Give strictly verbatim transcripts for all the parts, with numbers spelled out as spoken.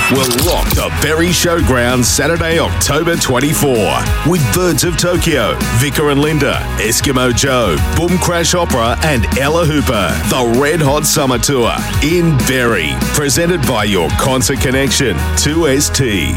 will rock the Berry Showground Saturday, October twenty-fourth with Birds of Tokyo, Vicar and Linda, Eskimo Joe, Boom Crash Opera and Ella Hooper. The Red Hot Summer Tour in Berry, presented by your Concert Connection, two S T.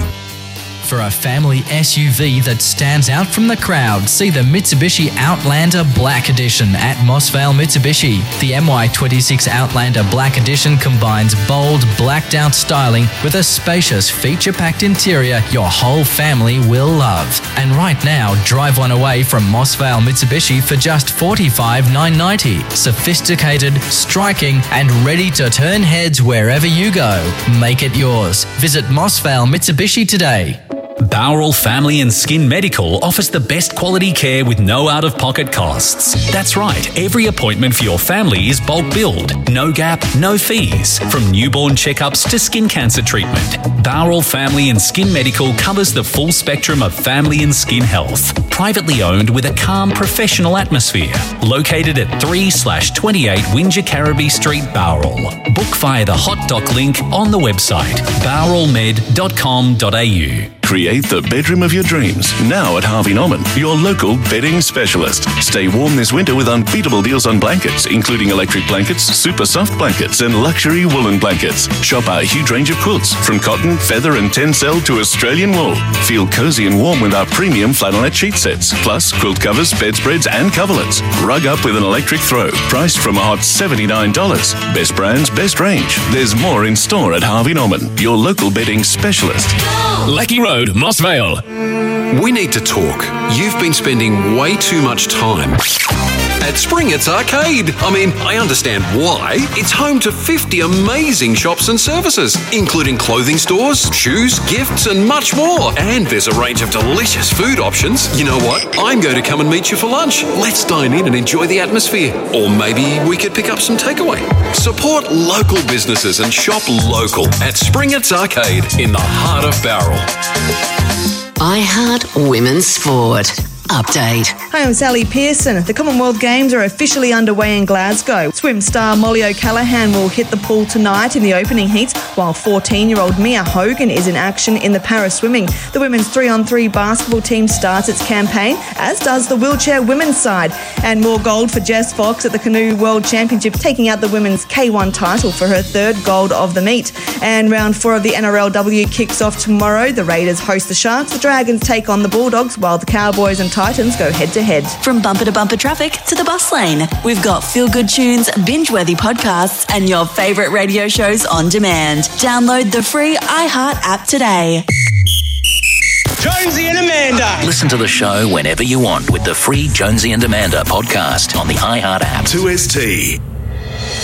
For a family S U V that stands out from the crowd, see the Mitsubishi Outlander Black Edition at Mossvale Mitsubishi. The M Y twenty-six Outlander Black Edition combines bold, blacked-out styling with a spacious, feature-packed interior your whole family will love. And right now, drive one away from Mossvale Mitsubishi for just forty-five thousand nine hundred ninety dollars. Sophisticated, striking, and ready to turn heads wherever you go. Make it yours. Visit Mossvale Mitsubishi today. Bowral Family and Skin Medical offers the best quality care with no out-of-pocket costs. That's right, every appointment for your family is bulk billed. No gap, no fees. From newborn checkups to skin cancer treatment, Bowral Family and Skin Medical covers the full spectrum of family and skin health. Privately owned with a calm, professional atmosphere. Located at three slash twenty-eight Windsor Carraby Street, Bowral. Book via the hot doc link on the website, bowral med dot com dot a u. Create the bedroom of your dreams now at Harvey Norman, your local bedding specialist. Stay warm this winter with unbeatable deals on blankets, including electric blankets, super soft blankets, and luxury woolen blankets. Shop our huge range of quilts, from cotton, feather, and tencel to Australian wool. Feel cozy and warm with our premium flannelette sheet sets, plus quilt covers, bedspreads, and coverlets. Rug up with an electric throw, priced from a hot seventy-nine dollars. Best brands, best range. There's more in store at Harvey Norman, your local bedding specialist. Lecky Road, Mossvale. We need to talk. You've been spending way too much time at Springett's Arcade. I mean, I understand why. It's home to fifty amazing shops and services, including clothing stores, shoes, gifts, and much more. And there's a range of delicious food options. You know what? I'm going to come and meet you for lunch. Let's dine in and enjoy the atmosphere. Or maybe we could pick up some takeaway. Support local businesses and shop local at Springett's Arcade in the heart of Bowral. iHeart Women's Sport. Update. Hi, I'm Sally Pearson. The Commonwealth Games are officially underway in Glasgow. Swim star Molly O'Callaghan will hit the pool tonight in the opening heats, while fourteen-year-old Mia Hogan is in action in the para swimming. The women's three-on-three basketball team starts its campaign, as does the wheelchair women's side. And more gold for Jess Fox at the Canoe World Championship, taking out the women's K one title for her third gold of the meet. And round four of the N R L W kicks off tomorrow. The Raiders host the Sharks, the Dragons take on the Bulldogs, while the Cowboys and Titans go head-to-head. From bumper to bumper traffic to the bus lane, we've got feel-good tunes, binge-worthy podcasts, and your favourite radio shows on demand. Download the free iHeart app today. Jonesy and Amanda. Listen to the show whenever you want with the free Jonesy and Amanda podcast on the iHeart app. two S T.